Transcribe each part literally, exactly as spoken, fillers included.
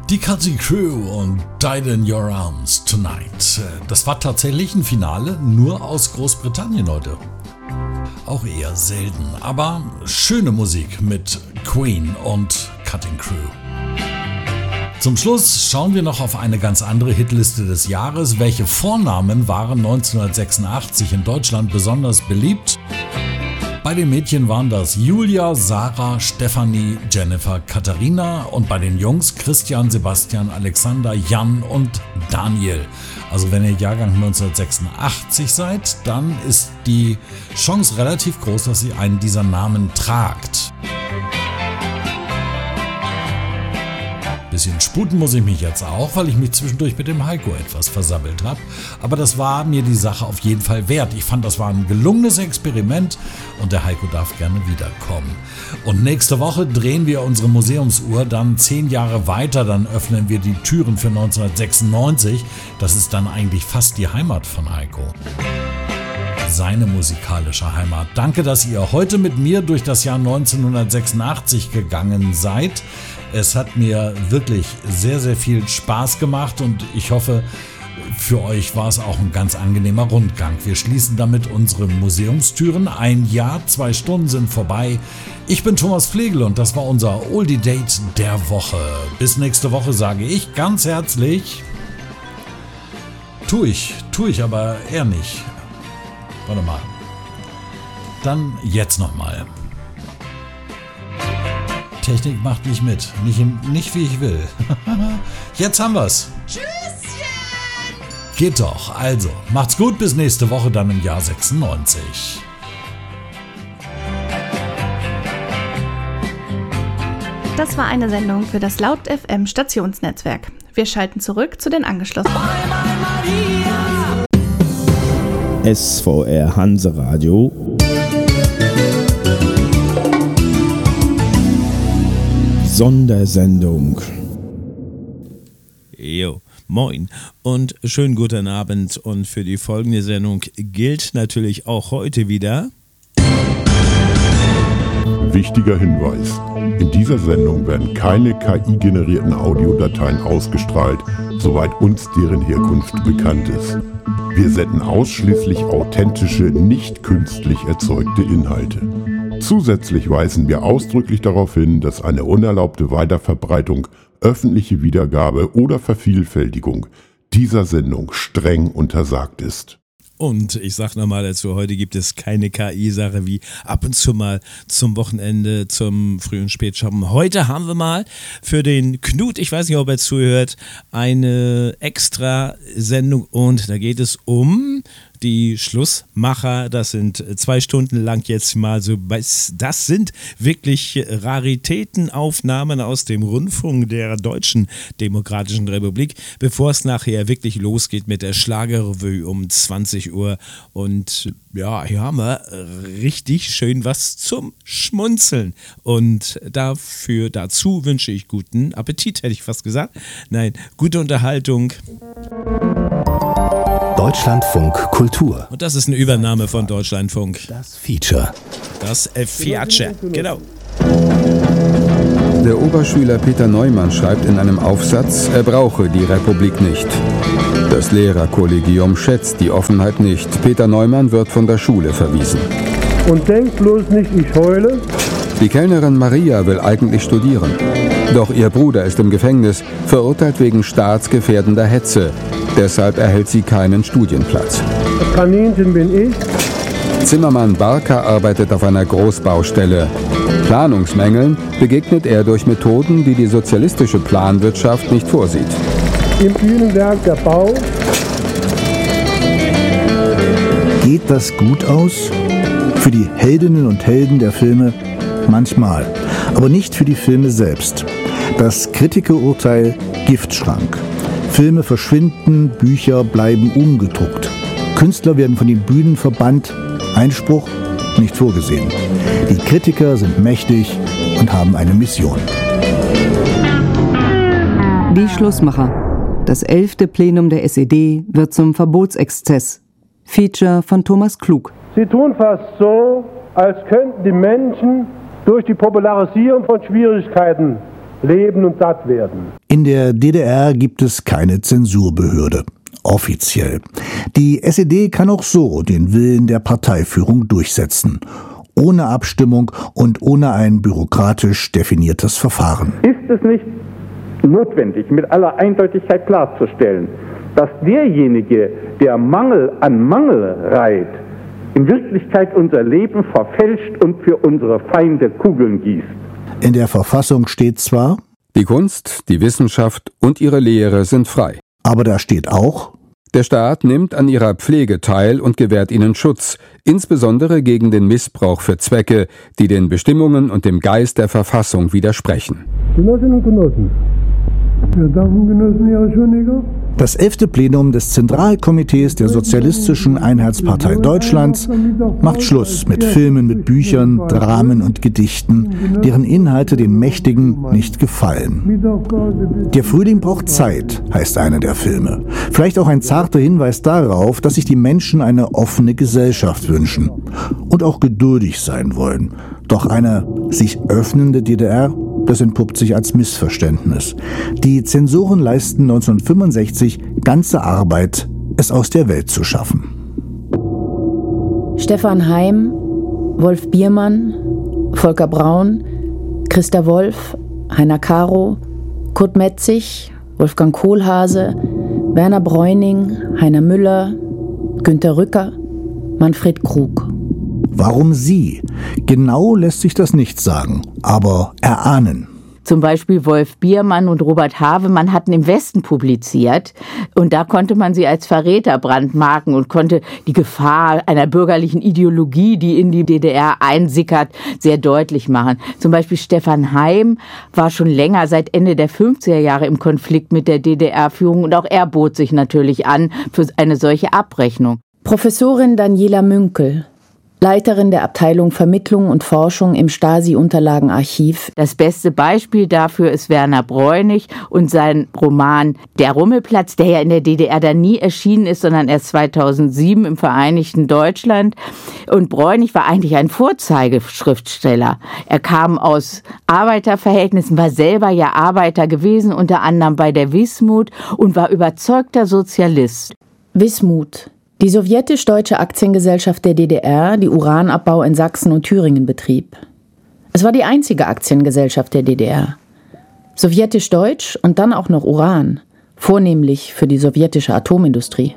Die Cutting Crew und Died in Your Arms Tonight. Das war tatsächlich ein Finale nur aus Großbritannien heute. Auch eher selten, aber schöne Musik mit Queen und Cutting Crew. Zum Schluss schauen wir noch auf eine ganz andere Hitliste des Jahres. Welche Vornamen waren neunzehnhundertsechsundachtzig in Deutschland besonders beliebt? Bei den Mädchen waren das Julia, Sarah, Stefanie, Jennifer, Katharina und bei den Jungs Christian, Sebastian, Alexander, Jan und Daniel. Also wenn ihr Jahrgang neunzehnhundertsechsundachtzig seid, dann ist die Chance relativ groß, dass ihr einen dieser Namen tragt. Bisschen sputen muss ich mich jetzt auch, weil ich mich zwischendurch mit dem Heiko etwas versammelt habe. Aber das war mir die Sache auf jeden Fall wert. Ich fand, das war ein gelungenes Experiment und der Heiko darf gerne wiederkommen. Und nächste Woche drehen wir unsere Museumsuhr dann zehn Jahre weiter. Dann öffnen wir die Türen für neunzehnhundertsechsundneunzig. Das ist dann eigentlich fast die Heimat von Heiko. Seine musikalische Heimat. Danke, dass ihr heute mit mir durch das Jahr neunzehnhundertsechsundachtzig gegangen seid. Es hat mir wirklich sehr, sehr viel Spaß gemacht und ich hoffe, für euch war es auch ein ganz angenehmer Rundgang. Wir schließen damit unsere Museumstüren. Ein Jahr, zwei Stunden sind vorbei. Ich bin Thomas Flegel und das war unser Oldie Date der Woche. Bis nächste Woche sage ich ganz herzlich. Tu ich, tu ich aber eher nicht. Warte mal. Dann jetzt nochmal. Technik macht nicht mit. Nicht, nicht wie ich will. Jetzt haben wir's. Tschüsschen! Geht doch. Also, macht's gut. Bis nächste Woche dann im Jahr sechsundneunzig. Das war eine Sendung für das Laut F M Stationsnetzwerk. Wir schalten zurück zu den Angeschlossenen. S V R Hanseradio. Sondersendung. Jo, moin und schönen guten Abend und für die folgende Sendung gilt natürlich auch heute wieder. Wichtiger Hinweis: In dieser Sendung werden keine K I-generierten Audiodateien ausgestrahlt, soweit uns deren Herkunft bekannt ist. Wir senden ausschließlich authentische, nicht künstlich erzeugte Inhalte. Zusätzlich weisen wir ausdrücklich darauf hin, dass eine unerlaubte Weiterverbreitung, öffentliche Wiedergabe oder Vervielfältigung dieser Sendung streng untersagt ist. Und ich sag nochmal dazu, heute gibt es keine K I-Sache wie ab und zu mal zum Wochenende, zum Früh- und Spätshoppen. Heute haben wir mal für den Knut, ich weiß nicht, ob er zuhört, eine extra Sendung und da geht es um die Schlussmacher. Das sind zwei Stunden lang jetzt mal so, das sind wirklich Raritätenaufnahmen aus dem Rundfunk der Deutschen Demokratischen Republik, bevor es nachher wirklich losgeht mit der Schlagerrevue um zwanzig Uhr. Und ja, hier haben wir richtig schön was zum Schmunzeln. Und dafür, dazu wünsche ich guten Appetit, hätte ich fast gesagt. Nein, gute Unterhaltung. Deutschlandfunk Kultur. Und das ist eine Übernahme von Deutschlandfunk. Das Feature. Das äh, Feature, genau. Der Oberschüler Peter Neumann schreibt in einem Aufsatz, er brauche die Republik nicht. Das Lehrerkollegium schätzt die Offenheit nicht. Peter Neumann wird von der Schule verwiesen. Und denkt bloß nicht, ich heule. Die Kellnerin Maria will eigentlich studieren. Doch ihr Bruder ist im Gefängnis, verurteilt wegen staatsgefährdender Hetze. Deshalb erhält sie keinen Studienplatz. Das Kaninchen bin ich. Zimmermann Barker arbeitet auf einer Großbaustelle. Planungsmängeln begegnet er durch Methoden, die die sozialistische Planwirtschaft nicht vorsieht. Im Bühnenwerk der Bau. Geht das gut aus? Für die Heldinnen und Helden der Filme manchmal, aber nicht für die Filme selbst. Das Kritikerurteil Giftschrank. Filme verschwinden, Bücher bleiben ungedruckt. Künstler werden von den Bühnen verbannt, Einspruch nicht vorgesehen. Die Kritiker sind mächtig und haben eine Mission. Die Schlussmacher. Das elfte Plenum der S E D wird zum Verbotsexzess. Feature von Thomas Klug. Sie tun fast so, als könnten die Menschen durch die Popularisierung von Schwierigkeiten leben und satt werden. In der D D R gibt es keine Zensurbehörde. Offiziell. Die S E D kann auch so den Willen der Parteiführung durchsetzen. Ohne Abstimmung und ohne ein bürokratisch definiertes Verfahren. Ist es nicht notwendig, mit aller Eindeutigkeit klarzustellen, dass derjenige, der Mangel an Mangel reiht, in Wirklichkeit unser Leben verfälscht und für unsere Feinde Kugeln gießt? In der Verfassung steht zwar: Die Kunst, die Wissenschaft und ihre Lehre sind frei. Aber da steht auch: Der Staat nimmt an ihrer Pflege teil und gewährt ihnen Schutz, insbesondere gegen den Missbrauch für Zwecke, die den Bestimmungen und dem Geist der Verfassung widersprechen. Genossinnen und Genossen, wir danken Genossen Ihrer Schöniger. Das elfte Plenum des Zentralkomitees der Sozialistischen Einheitspartei Deutschlands macht Schluss mit Filmen, mit Büchern, Dramen und Gedichten, deren Inhalte den Mächtigen nicht gefallen. Der Frühling braucht Zeit, heißt einer der Filme. Vielleicht auch ein zarter Hinweis darauf, dass sich die Menschen eine offene Gesellschaft wünschen und auch geduldig sein wollen. Doch eine sich öffnende D D R, das entpuppt sich als Missverständnis. Die Zensoren leisten neunzehnhundertfünfundsechzig ganze Arbeit, es aus der Welt zu schaffen. Stefan Heym, Wolf Biermann, Volker Braun, Christa Wolf, Heiner Caro, Kurt Metzig, Wolfgang Kohlhase, Werner Bräuning, Heiner Müller, Günter Rücker, Manfred Krug. Warum sie? Genau lässt sich das nicht sagen, aber erahnen. Zum Beispiel Wolf Biermann und Robert Havemann hatten im Westen publiziert und da konnte man sie als Verräter brandmarken und konnte die Gefahr einer bürgerlichen Ideologie, die in die D D R einsickert, sehr deutlich machen. Zum Beispiel Stefan Heym war schon länger, seit Ende der fünfziger Jahre im Konflikt mit der D D R-Führung und auch er bot sich natürlich an für eine solche Abrechnung. Professorin Daniela Münkel, Leiterin der Abteilung Vermittlung und Forschung im Stasi-Unterlagenarchiv. Das beste Beispiel dafür ist Werner Bräunig und sein Roman Der Rummelplatz, der ja in der D D R dann nie erschienen ist, sondern erst zweitausendsieben im Vereinigten Deutschland. Und Bräunig war eigentlich ein Vorzeigeschriftsteller. Er kam aus Arbeiterverhältnissen, war selber ja Arbeiter gewesen, unter anderem bei der Wismut und war überzeugter Sozialist. Wismut. Die sowjetisch-deutsche Aktiengesellschaft der D D R, die Uranabbau in Sachsen und Thüringen betrieb. Es war die einzige Aktiengesellschaft der D D R. Sowjetisch-deutsch und dann auch noch Uran, vornehmlich für die sowjetische Atomindustrie.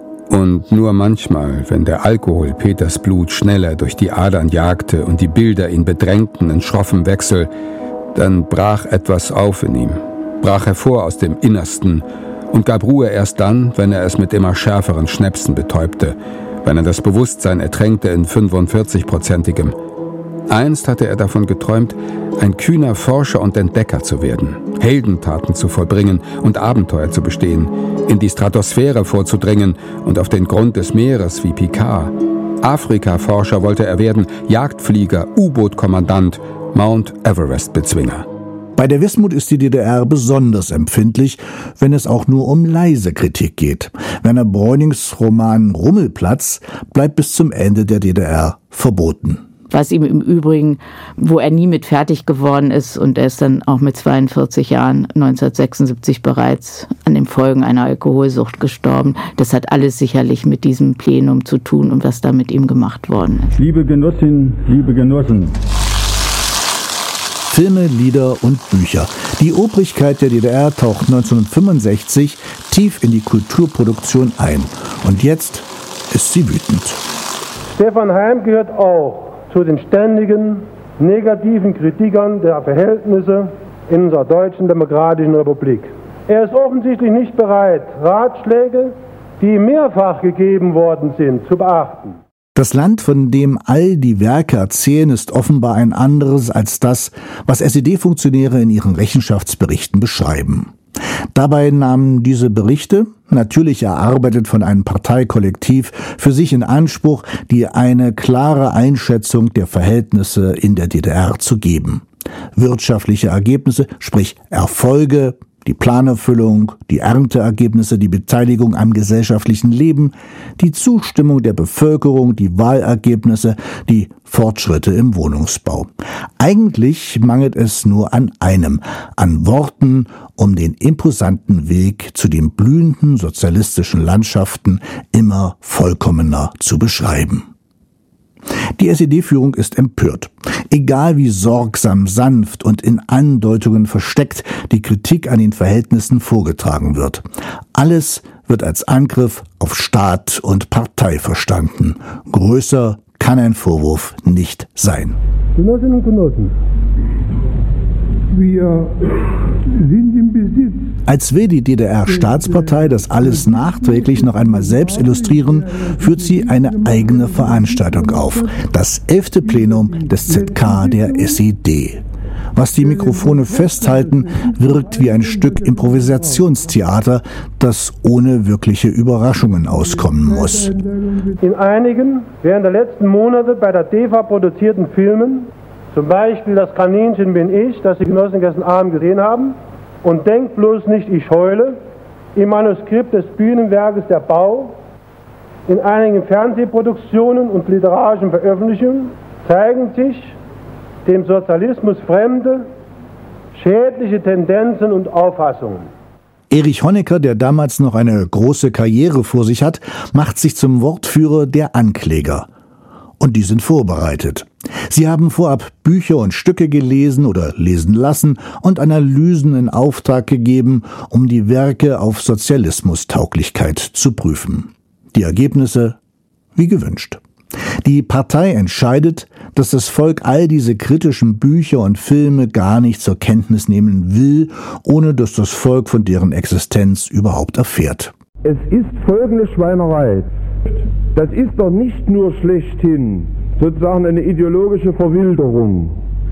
Und nur manchmal, wenn der Alkohol Peters Blut schneller durch die Adern jagte und die Bilder ihn bedrängten in schroffem Wechsel, dann brach etwas auf in ihm, brach hervor aus dem Innersten und gab Ruhe erst dann, wenn er es mit immer schärferen Schnäpsen betäubte, wenn er das Bewusstsein ertränkte in fünfundvierzig-prozentigem. Einst hatte er davon geträumt, ein kühner Forscher und Entdecker zu werden, Heldentaten zu vollbringen und Abenteuer zu bestehen, in die Stratosphäre vorzudringen und auf den Grund des Meeres wie Picard. Afrika-Forscher wollte er werden, Jagdflieger, U-Boot-Kommandant, Mount Everest-Bezwinger. Bei der Wismut ist die D D R besonders empfindlich, wenn es auch nur um leise Kritik geht. Werner Bräunings Roman Rummelplatz bleibt bis zum Ende der D D R verboten. Was ihm im Übrigen, wo er nie mit fertig geworden ist, und er ist dann auch mit zweiundvierzig Jahren neunzehnhundertsechsundsiebzig bereits an den Folgen einer Alkoholsucht gestorben. Das hat alles sicherlich mit diesem Plenum zu tun und was da mit ihm gemacht worden ist. Liebe Genossinnen, liebe Genossen. Filme, Lieder und Bücher. Die Obrigkeit der D D R taucht neunzehnhundertfünfundsechzig tief in die Kulturproduktion ein. Und jetzt ist sie wütend. Stefan Heym gehört auch zu den ständigen negativen Kritikern der Verhältnisse in unserer deutschen demokratischen Republik. Er ist offensichtlich nicht bereit, Ratschläge, die mehrfach gegeben worden sind, zu beachten. Das Land, von dem all die Werke erzählen, ist offenbar ein anderes als das, was S E D-Funktionäre in ihren Rechenschaftsberichten beschreiben. Dabei nahmen diese Berichte, natürlich erarbeitet von einem Parteikollektiv, für sich in Anspruch, die eine klare Einschätzung der Verhältnisse in der D D R zu geben. Wirtschaftliche Ergebnisse, sprich Erfolge, die Planerfüllung, die Ernteergebnisse, die Beteiligung am gesellschaftlichen Leben, die Zustimmung der Bevölkerung, die Wahlergebnisse, die Fortschritte im Wohnungsbau. Eigentlich mangelt es nur an einem, an Worten, um den imposanten Weg zu den blühenden sozialistischen Landschaften immer vollkommener zu beschreiben. Die S E D-Führung ist empört. Egal wie sorgsam, sanft und in Andeutungen versteckt die Kritik an den Verhältnissen vorgetragen wird. Alles wird als Angriff auf Staat und Partei verstanden. Größer kann ein Vorwurf nicht sein. Genossinnen und Genossen, wir sind im Besitz. Als will die D D R-Staatspartei das alles nachträglich noch einmal selbst illustrieren, führt sie eine eigene Veranstaltung auf. Das elfte Plenum des Z K der S E D. Was die Mikrofone festhalten, wirkt wie ein Stück Improvisationstheater, das ohne wirkliche Überraschungen auskommen muss. In einigen während der letzten Monate bei der D E F A produzierten Filmen, zum Beispiel Das Kaninchen bin ich, das die Genossen gestern Abend gesehen haben, und Denkt bloß nicht, ich heule, im Manuskript des Bühnenwerkes Der Bau, in einigen Fernsehproduktionen und literarischen Veröffentlichungen zeigen sich dem Sozialismus fremde, schädliche Tendenzen und Auffassungen. Erich Honecker, der damals noch eine große Karriere vor sich hat, macht sich zum Wortführer der Ankläger. Und die sind vorbereitet. Sie haben vorab Bücher und Stücke gelesen oder lesen lassen und Analysen in Auftrag gegeben, um die Werke auf Sozialismustauglichkeit zu prüfen. Die Ergebnisse wie gewünscht. Die Partei entscheidet, dass das Volk all diese kritischen Bücher und Filme gar nicht zur Kenntnis nehmen will, ohne dass das Volk von deren Existenz überhaupt erfährt. Es ist folgende Schweinerei. Das ist doch nicht nur schlechthin sozusagen eine ideologische Verwilderung.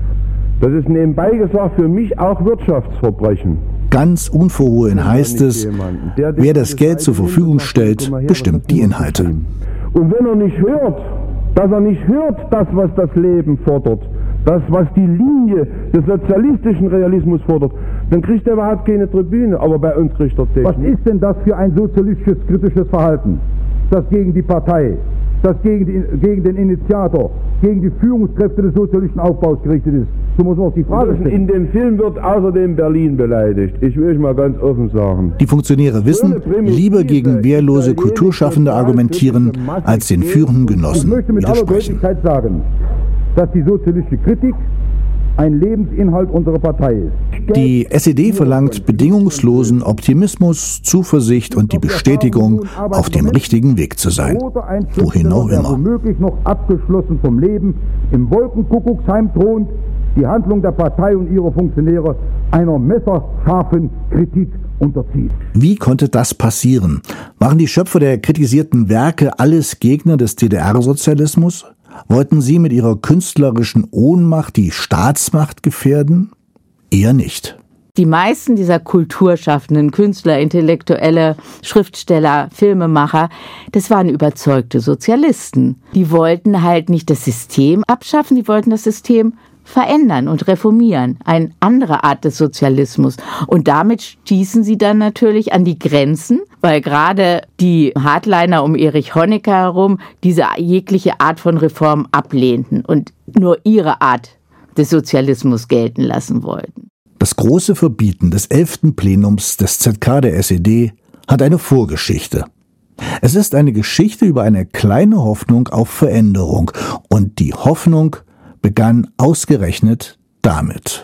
Das ist nebenbei gesagt für mich auch Wirtschaftsverbrechen. Ganz unverhohlen heißt es, wer das Geld zur Verfügung stellt, bestimmt die Inhalte. Und wenn er nicht hört, dass er nicht hört, das, was das Leben fordert, das, was die Linie des sozialistischen Realismus fordert, dann kriegt er überhaupt keine Tribüne, aber bei uns kriegt er das. Was ist denn das für ein sozialistisches kritisches Verhalten? Das gegen die Partei, das gegen, die, gegen den Initiator, gegen die Führungskräfte des sozialistischen Aufbaus gerichtet ist. So muss man auch die Frage stellen. In dem Film wird außerdem Berlin beleidigt. Ich will es mal ganz offen sagen. Die Funktionäre wissen, lieber gegen wehrlose Kulturschaffende argumentieren, als den führenden Genossen widersprechen. Ich möchte mit aller Deutlichkeit sagen, dass die sozialistische Kritik ein Lebensinhalt unserer Partei ist. Die S E D verlangt bedingungslosen Optimismus, Zuversicht und die Bestätigung, auf dem richtigen Weg zu sein. Wohin auch immer. Womöglich noch abgeschlossen vom Leben im Wolkenkuckucksheim thront, die Handlung der Partei und ihrer Funktionäre einer messerscharfen Kritik unterzieht. Wie konnte das passieren? Waren die Schöpfer der kritisierten Werke alles Gegner des D D R-Sozialismus? Wollten sie mit ihrer künstlerischen Ohnmacht die Staatsmacht gefährden? Eher nicht. Die meisten dieser Kulturschaffenden, Künstler, Intellektuelle, Schriftsteller, Filmemacher, das waren überzeugte Sozialisten. Die wollten halt nicht das System abschaffen, die wollten das System verändern und reformieren. Eine andere Art des Sozialismus. Und damit stießen sie dann natürlich an die Grenzen, weil gerade die Hardliner um Erich Honecker herum diese jegliche Art von Reform ablehnten und nur ihre Art des Sozialismus gelten lassen wollten. Das große Verbieten des elften Plenums des Z K der S E D hat eine Vorgeschichte. Es ist eine Geschichte über eine kleine Hoffnung auf Veränderung. Und die Hoffnung begann ausgerechnet damit.